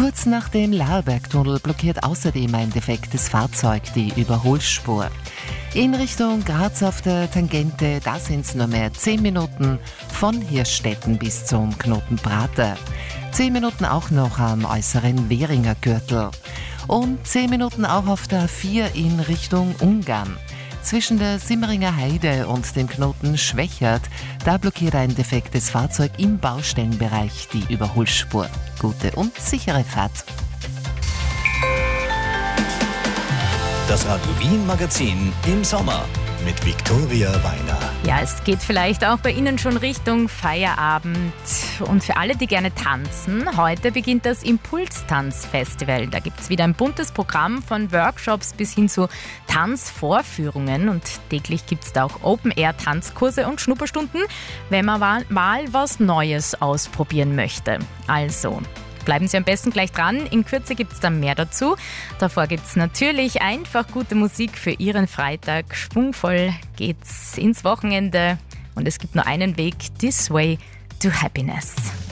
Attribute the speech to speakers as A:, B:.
A: Kurz nach dem Laerbergtunnel blockiert außerdem ein defektes Fahrzeug die Überholspur. In Richtung Graz auf der Tangente, da sind es nur mehr 10 Minuten von Hirschstetten bis zum Knoten Prater. 10 Minuten auch noch am äußeren Währinger Gürtel. Und 10 Minuten auch auf der A4 in Richtung Ungarn. Zwischen der Simmeringer Heide und dem Knoten Schwächert, da blockiert ein defektes Fahrzeug im Baustellenbereich die Überholspur. Gute und sichere Fahrt.
B: Das Radio Wien Magazin im Sommer mit Viktoria Weiner.
C: Ja, es geht vielleicht auch bei Ihnen schon Richtung Feierabend. Und für alle, die gerne tanzen, heute beginnt das Impulstanzfestival. Da gibt es wieder ein buntes Programm von Workshops bis hin zu Tanzvorführungen. Und täglich gibt es da auch Open-Air-Tanzkurse und Schnupperstunden, wenn man mal was Neues ausprobieren möchte. Also bleiben Sie am besten gleich dran. In Kürze gibt es dann mehr dazu. Davor gibt es natürlich einfach gute Musik für Ihren Freitag. Schwungvoll geht's ins Wochenende. Und es gibt nur einen Weg: This Way to Happiness.